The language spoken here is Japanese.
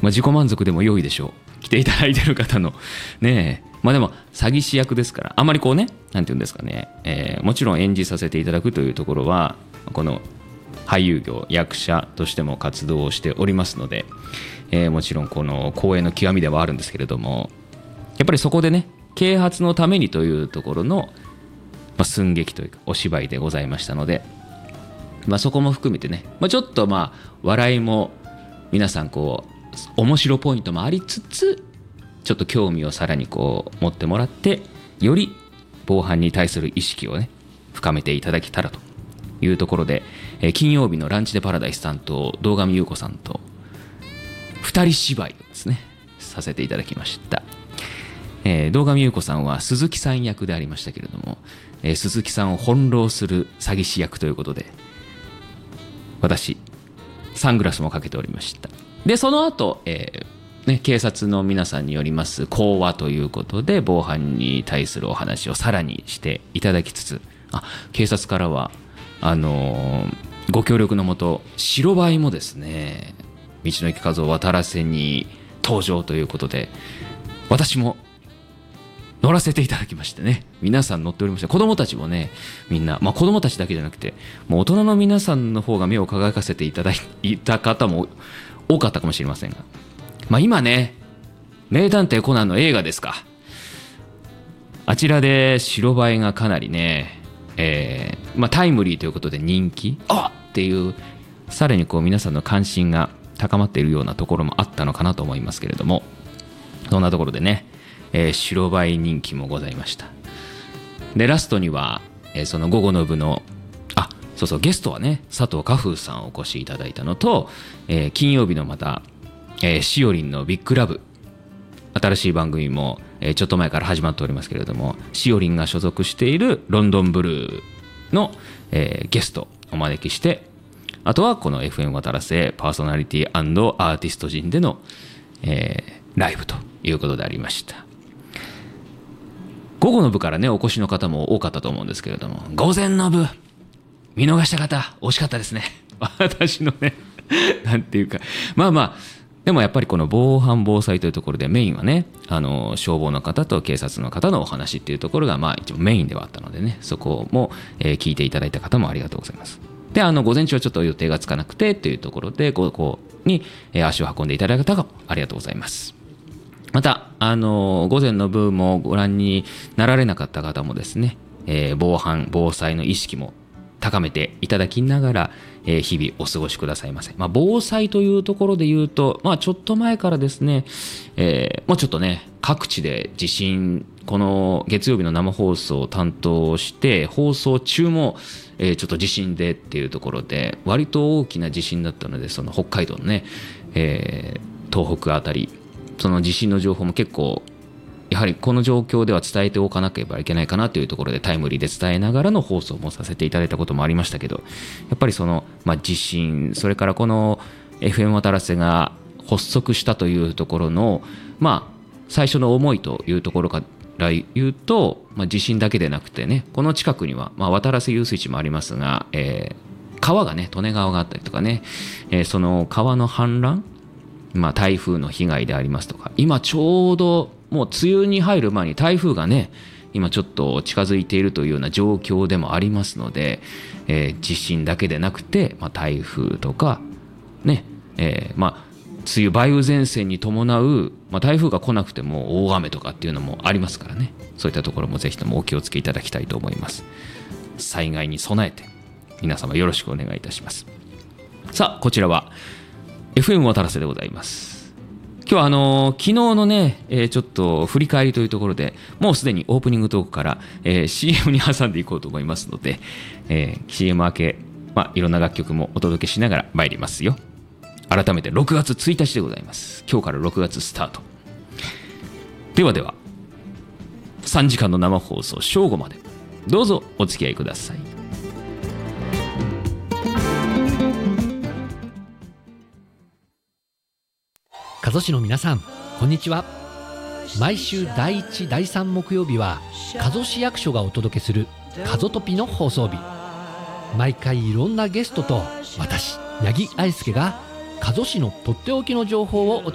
自己満足でも良いでしょう。来ていただいてる方のねえ、でも詐欺師役ですから、あまりこうね、なんていうんですかね、もちろん演じさせていただくというところはこの俳優業、役者としても活動をしておりますので、もちろんこの光栄の極みではあるんですけれども、やっぱりそこでね、啓発のためにというところの、寸劇というかお芝居でございましたので、そこも含めてね、ちょっと笑いも皆さんこう面白ポイントもありつつ、ちょっと興味をさらにこう持ってもらって、より防犯に対する意識をね深めていただけたらというところで、金曜日のランチでパラダイス担当堂上優子さんと2人芝居をですねさせていただきました。堂上優子さんは鈴木さん役でありましたけれども、鈴木さんを翻弄する詐欺師役ということで、私サングラスもかけておりました。でその後、警察の皆さんによります講話ということで、防犯に対するお話をさらにしていただきつつ、警察からはご協力のもと白バイもですね、道の駅数を渡らせに登場ということで、私も乗らせていただきましてね、皆さん乗っておりました。子供たちもね、みんな、子供たちだけじゃなくて、もう大人の皆さんの方が目を輝かせていただいた方も多かったかもしれませんが、今ね、名探偵コナンの映画ですか、あちらで白バイがかなりね、タイムリーということで人気っていう、さらにこう皆さんの関心が高まっているようなところもあったのかなと思いますけれども、そんなところでね、白バイ人気もございました。でラストには、その午後の部のゲストはね、佐藤家風さんをお越しいただいたのと、金曜日のまた、しおりんのビッグラブ、新しい番組も、ちょっと前から始まっておりますけれども、しおりんが所属しているロンドンブルーの、ゲストをお招きして、あとはこの FM 渡らせパーソナリティ&アーティスト陣での、ライブということでありました。午後の部からねお越しの方も多かったと思うんですけれども、午前の部見逃した方惜しかったですね。私のねなんていうか、でもやっぱりこの防犯防災というところでメインはね、消防の方と警察の方のお話っていうところが一応メインではあったのでね、そこも、聞いていただいた方もありがとうございます。で午前中はちょっと予定がつかなくてというところで午後に、足を運んでいただいた方もありがとうございます。また午前の部もご覧になられなかった方もですね、防犯防災の意識も高めていただきながら、日々お過ごしくださいませ。防災というところで言うと、ちょっと前からですね、もうちょっとね各地で地震、この月曜日の生放送を担当して放送中も、ちょっと地震でっていうところで割と大きな地震だったので、その北海道のね、東北あたり、その地震の情報も結構やはりこの状況では伝えておかなければいけないかなというところでタイムリーで伝えながらの放送もさせていただいたこともありましたけど、やっぱりその、地震、それからこの FM 渡らせが発足したというところの最初の思いというところから言うと、地震だけでなくてね、この近くには、渡らせ遊水地もありますが、川がね、利根川があったりとかね、その川の氾濫、台風の被害でありますとか、今ちょうどもう梅雨に入る前に台風がね今ちょっと近づいているというような状況でもありますので、地震だけでなくて、台風とかね、梅雨梅雨前線に伴う、台風が来なくても大雨とかっていうのもありますからね、そういったところもぜひともお気をつけいただきたいと思います。災害に備えて皆様よろしくお願いいたします。さあこちらは FM 渡らせでございます。今日は昨日のね、ちょっと振り返りというところでもうすでにオープニングトークから、CM に挟んでいこうと思いますので、CM 明け、いろんな楽曲もお届けしながら参りますよ。改めて6月1日でございます。今日から6月スタート。では3時間の生放送正午までどうぞお付き合いください。 加須市の皆さん、こんにちは。毎週第1第3木曜日は加須市役所がお届けする加須トピの放送日。毎回いろんなゲストと私八木愛介が加須市のとっておきの情報をお